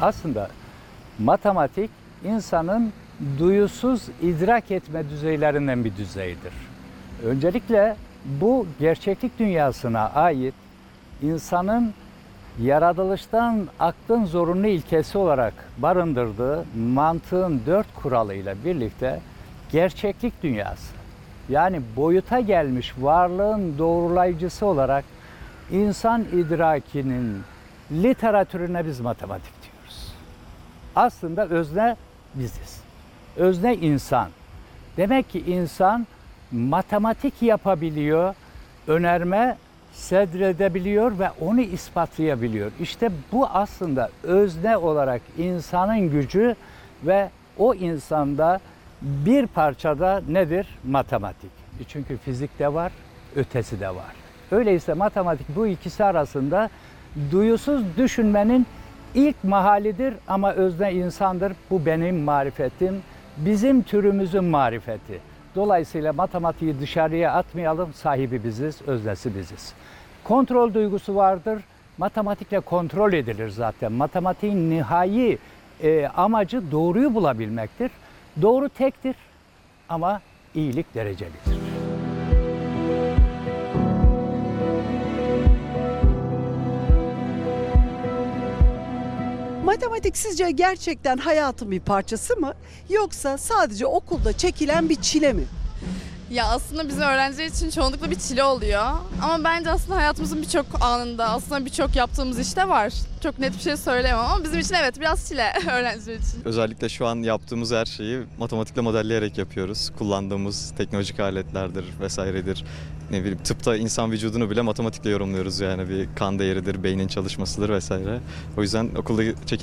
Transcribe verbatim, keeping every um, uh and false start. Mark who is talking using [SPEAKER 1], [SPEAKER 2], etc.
[SPEAKER 1] Aslında matematik insanın duyusuz idrak etme düzeylerinden bir düzeydir. Öncelikle bu gerçeklik dünyasına ait insanın yaratılıştan aklın zorunlu ilkesi olarak barındırdığı mantığın dört kuralıyla birlikte gerçeklik dünyası, yani boyuta gelmiş varlığın doğrulayıcısı olarak insan idrakinin literatürüne biz matematik diyoruz. Aslında özne biziz. Özne insan. Demek ki insan matematik yapabiliyor, önerme sedredebiliyor ve onu ispatlayabiliyor. İşte bu aslında özne olarak insanın gücü ve o insanda bir parçada nedir? Matematik. Çünkü fizikte var, ötesi de var. Öyleyse matematik bu ikisi arasında duyusuz düşünmenin ilk mahalidir ama özne insandır. Bu benim marifetim, bizim türümüzün marifeti. Dolayısıyla matematiği dışarıya atmayalım, sahibi biziz, öznesi biziz. Kontrol duygusu vardır, matematikle kontrol edilir zaten. Matematiğin nihai e, amacı doğruyu bulabilmektir. Doğru tektir ama iyilik derecelidir.
[SPEAKER 2] Matematik sizce gerçekten hayatın bir parçası mı? Yoksa sadece okulda çekilen bir çile mi?
[SPEAKER 3] Ya aslında bizim öğrenciler için çoğunlukla bir çile oluyor. Ama bence aslında hayatımızın birçok anında, aslında birçok yaptığımız işte var. Çok net bir şey söyleyemem ama bizim için evet biraz çile öğrenciler için.
[SPEAKER 4] Özellikle şu an yaptığımız her şeyi matematikle modelleyerek yapıyoruz. Kullandığımız teknolojik aletlerdir vesairedir. Ne bileyim tıpta insan vücudunu bile matematikle yorumluyoruz yani bir kan değeridir, beynin çalışmasıdır vesaire. O yüzden okulda çekilen